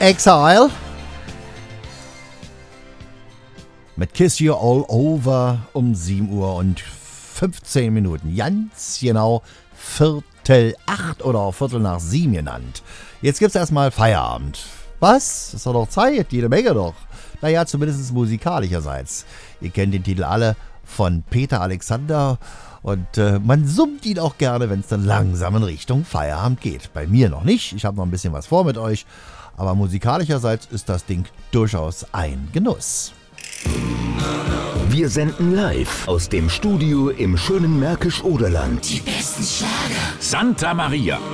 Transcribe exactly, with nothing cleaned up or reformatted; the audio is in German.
Exile mit Kiss You All Over um sieben Uhr und fünfzehn Minuten. Ganz genau Viertel acht oder Viertel nach sieben genannt. Jetzt gibt's erstmal Feierabend. Was? Ist doch noch Zeit, jede Menge doch. Naja, zumindest musikalischerseits. Ihr kennt den Titel alle von Peter Alexander und äh, man summt ihn auch gerne, wenn es dann langsam in Richtung Feierabend geht. Bei mir noch nicht, ich habe noch ein bisschen was vor mit euch, aber musikalischerseits ist das Ding durchaus ein Genuss. Wir senden live aus dem Studio im schönen Märkisch-Oderland. Die besten Schlager. Santa Maria.